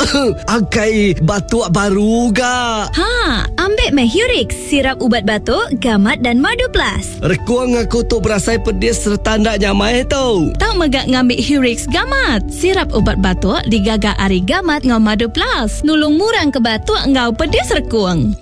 Akai batuk baru ga. Ambil Hurix, sirap ubat batuk, gamat dan madu plus. Rekuang aku tu berasai pedis serta ndak nyamai tau. Tak megak ngambil Hurix gamat. Sirap ubat batuk digagak ari gamat ngau madu plus. Nulung murang ke batuk ngau pedis rekuang.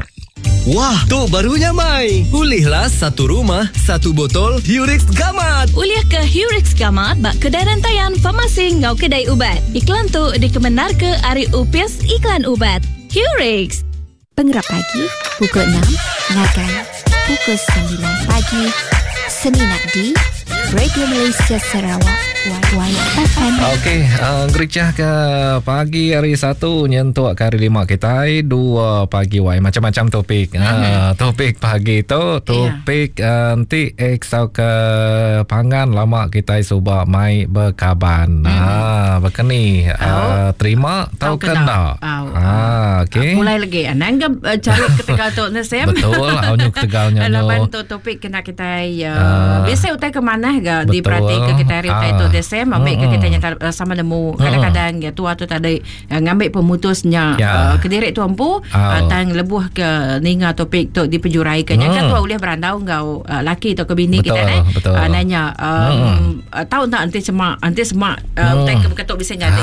Wah, tu barunya Mai. Pulihlah satu rumah, satu botol Hurix Gamat. Uliah ke Hurix Gamat bak kedai rantaian farmasi ngau kedai ubat. Iklan tu dikebenar ke Ari Upias Iklan Ubat. Hurix. Pengerap pagi, pukul 6, Ngagai, pukul 9 pagi, Seninat di Radio Malaysia Sarawak, YYFM. Okey, gericah ke pagi hari 1 nyentuh ke hari 5 kita 2 pagi macam-macam topik. Topik pagi tu topik nanti eksau ke pangan lama kita cuba mai berkaban. Berkeni terima tahu kena. Okey. Mulai lagi anang cari ke Tegal tu Nasem. Betul, awak ke Tegalnya. Laban tu topik kena kita biasa utai ke mana ga diperhati ke kita hari utai tu Desem ambil ke kita nyata sama nemu kadang-kadang ya tua tu tadi ngambil pemutusnya kedirik tu ampu tang lebuh ke ninga topik tu dipenjurai ke kan tu boleh berandau ngau laki atau ke bini kita nanya tahu tak nanti semak utai ke ketok bisa jadi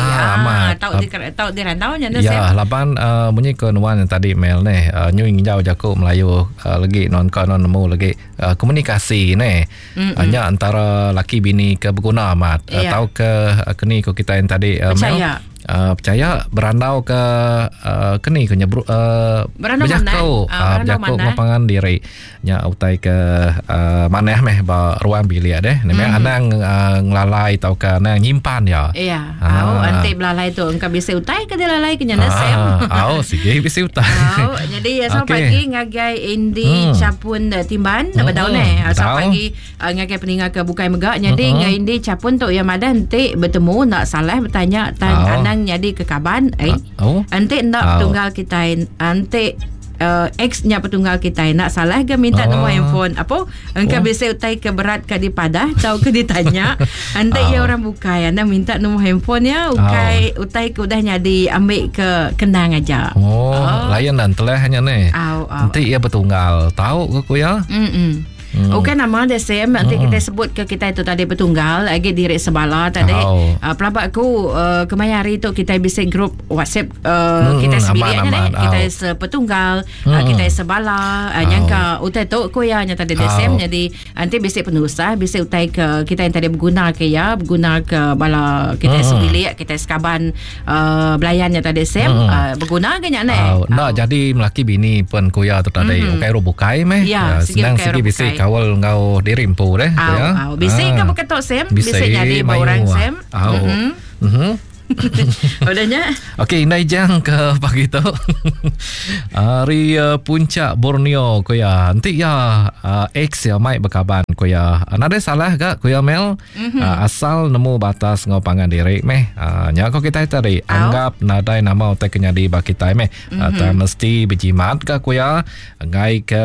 tahu di randau nya Desem ya laban bunyi ke nuan yang tadi mail ni nyuing jauh jaku Melayu lagi non nemu lagi komunikasi ni hanya antara laki bini ke berguna amat tahu ke keni ko kita yang tadi percaya berandau ke keni ke nyebru berjakau ngapangan diri nya utai ke maneh meh ba ruang bilik deh ne anang ngelalai tau ke nang nyimpan ya ante belalai tu engka bisa utai ke dilalai ke nyana sem sige bisa utai jadi so pagi ngagai Indi capun timban badau ne so pagi ngagai peningat ke bukai megak jadi ngagai Indi capun tu ya madan ante bertemu nak salah bertanya anang jadi ke kaban ante nak tunggal kita ante ex-nya petunggal kita nak salah ke minta nombor handphone apa engkau bisa utai ke berat ke dipadah tahu ke ditanya ante ya orang bukai anda minta nombor handphone ya utai ke udah nyadi ambil ke kenang aja layan dan telah hanya ni nanti ia petunggal tahu ke ya Okey nama Desem nanti kita sebut ke kita itu tadi petunggal lagi diri sebala tadi pelabak aku kemarin hari tu kita bisa grup WhatsApp kita sembilan ni kita sepetunggal kita sebala nyangka utai tu ko ya nya tadi Desem jadi nanti bisa penusah bisa utai ke kita yang tadi berguna ke bala kita sembilan kita sekaban belayannya tadi Desem berguna ke nya ni nak jadi melaki bini pun ko ya tu tadi okey ro bukai meh senang sikit bisa kawal ngau dirimpu deh bisa ke berketok Sem bisa jadi orang Sem udahnya okey indai jang ke pagi tu hari puncak Borneo ko ya nanti ya ex ya mai berkaban ko ya nada salah gak ko ya Mel asal nemu batas ngau pangan diri meh nya ko kita tadi anggap nadai nama utai kenyadi ba kita meh ta mesti berjimat gak ko ya ngai ke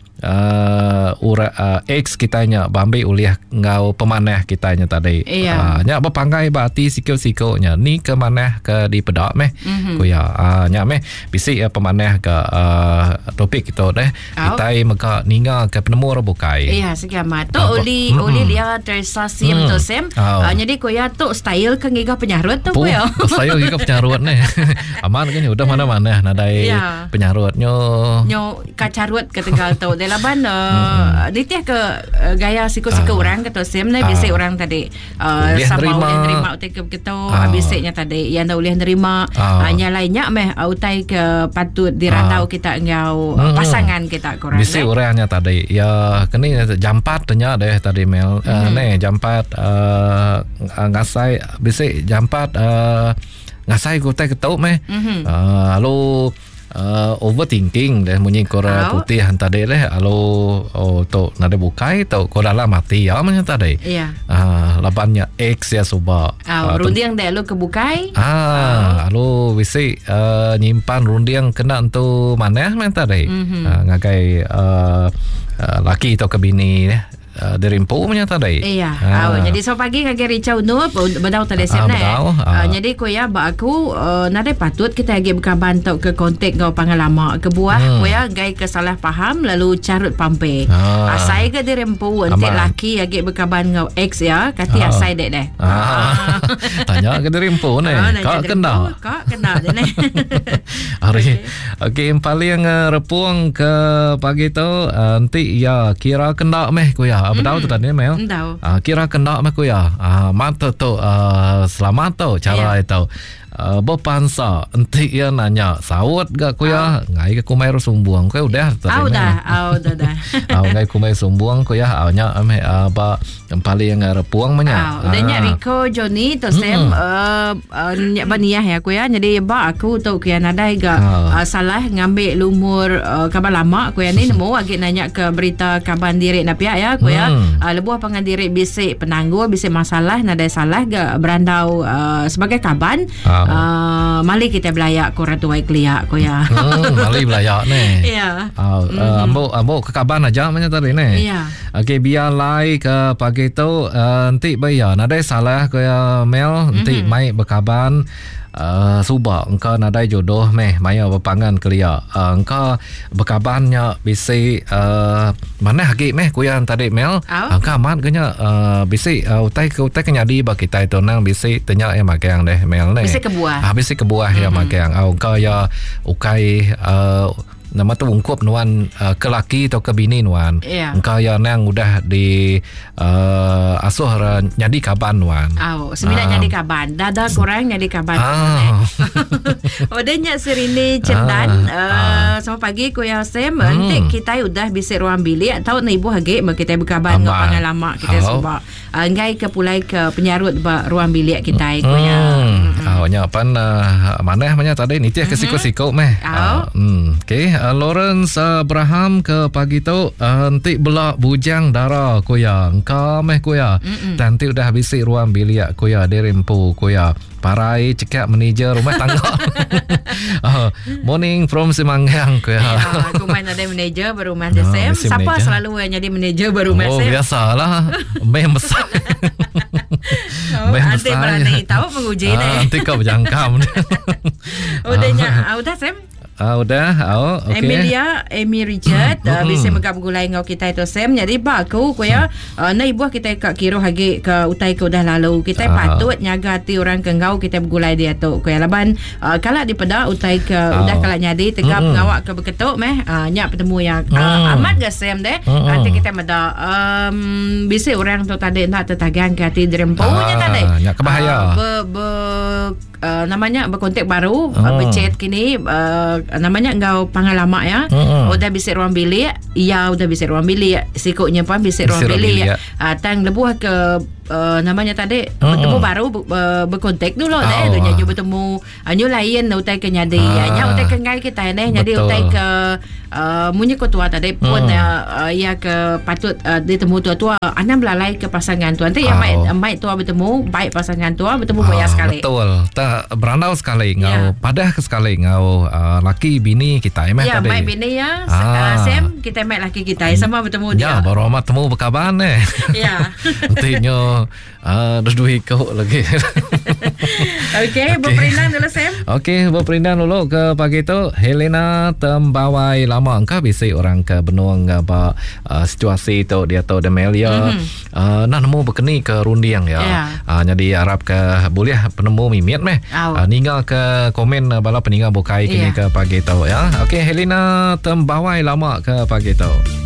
ex kitanya bambi uliah ngau pemanah kitanya tadi nya berpanggai bati sikil-sikilnya ni ke manah ke di pedak meh ko ya nya meh bisik pemanah ke topik kita deh kita mega ninga ke penemu bukai sekiamat tu oli dia tersasi betul Sem jadi ko ya tu style ke ngiga penyarut tu ko ya style ngiga penyarut ni aman kan udah mana-mana nadai penyarutnya nyo kacarut ke Tegal tu laban ditih ke gaya siku-siku orang kata Sem ni bisik orang tadi sama boleh nerima utai ke kita bisiknya tadi yang dah boleh nerima hanya lainnya meh utai ke patut dirandau kita ngau pasangan kita korang bisik orangnya tadi ya kini jampat nya deh tadi Mel ni jampat ngasai bisik jampat ngasai utai ketau meh lalu overthinking deh munyi kora putih hantar deh alo to nade bukai to kora lah mati ya manya tadi labannya X ya soba rundiang deh lo kebukai alo bisi nyimpan rundiang kena untuk mana men tadi ngagai laki to ke bini dirimpu punya tadi. Iya. Jadi so pagi ngagi Rica Unu bedau tadi sem jadi koya ba aku nade patut kita agi berkaban tau ke kontak ngau pangalama ke buah koya gai kesalah faham lalu carut pampe. Asai ke dirimpu entik laki agi berkaban ngau ex ya kati asai dek. Tanya ke dirimpu ni. Kak kena je ni. Hari okey paling repuang ke pagi tu nanti ya kira kena meh kuya. Bedau tu tadi meh. Kira kena meh kuya. Mata tu selamat tu cara itu. Berpansa nanti ya nanya sawat gak kuya ngai ke kumai sumbuang kuya udah dah ngai kumai sumbuang kuya nya apa paling repuang menya udahnya Rico Johnny tu sem baniah ya kuya jadi ba aku tu kuya nadai gak salah ngambil lumur kabar lama kuya ni nemu agi nanya ke berita kaban diri napia ya kuya lebuh pangan diri bisik penangguh bisik masalah nadai salah gak berandau sebagai kaban mali kita belayak korang tuai keliak ko ya. Mali belayak ni. Ya. Ambo ke kaban aja macam tadi ni. Ya. Okey biar lai ke pagi tu nanti bayar ada salah ko ya Mel nanti mai berkaban subak engkau nadai jodoh meh maya berpangan kelia engkau berkabannya bisi mana haki meh kuyan tadi Mel engkau amat kenya bisi utai kenyadi bagi kita itu nang bisi tanya yang magang deh Mel ni bisi kebuah yang magang engkau ya ukai nama tu ungkup nuan ke laki atau ke bini nuan engkau yang nang udah di asuh nyadi kaban nuan sembilan nyadi kaban dada korang nyadi kaban odanya serini cendan sama pagi ko ya sem nanti kita udah bisa ruang bilik atau ibu hage kita berkaban ngau pengalaman kita sebab ngai ke pulai ke penyarut ruang bilik kita ko ya nya pan mana namanya tadi ni tiah ke siko-siko meh okey Lawrence Abraham ke pagi tu nanti belak bujang darah kuya engkau meh kuya nanti udah bisik ruang bilik kuya dirimpu kuya parai cekak manager rumah tangga morning from Semanggang kuya aku main ada manager baru rumah Desem siapa selalu yang jadi manager baru rumah Desem biasalah meh besar nanti berani tahu menguji nanti kau berjangkam udah Sem udah okay. Amy Richard bisa megap-gulai ngau kita itu Sam jadi baku kuya na ibu kita kak kiro hagi ke utai ke udah lalu kita patut nyaga hati orang ke ngau kita bergulai dia tu kuya laban kalau di peda utai ke udah kalau nyadi tegap ngawak ke berketuk meh nyak bertemu yang amat gak Sam deh nanti kita meda bisa orang tu tadi nak tetagang ke hati dirempunya tadi nyak kebahaya namanya berkontak baru berchat kini namanya engkau pengalaman ya udah bisa ruang bilik ya udah bisa ruang bilik sikutnya pun bisa ruang bilik tang lebuh ke namanya tadi bertemu baru berkontak dulu deh nyanyi bertemu nyu lain utai ke nyadi nya utai ke ngai kita ni jadi utai ke munyi ketua tadi pun ya ke patut ditemu tua-tua anda belalai ke pasangan tua nanti yang mai tua bertemu baik pasangan tua bertemu banyak sekali betul tak berandau sekali ngau padah sekali ngau laki bini kita tadi ya mai bini ya Sam kita mai laki kita sama bertemu dia ya baru amat temu berkaban ya nantinya dua kau lagi okey berperindan dulu Sam okey berperindan dulu ke pagi tu Helena Tembawai lama engkau bisa orang ke benung apa situasi tu dia tu Demelia nak nemu berkeni ke rundiang ya jadi harap ke boleh penemu mimit meh ninggal ke komen bala peninggal bukai kini ke pagi tu ya okey Helena Tembawai lama ke pagi tu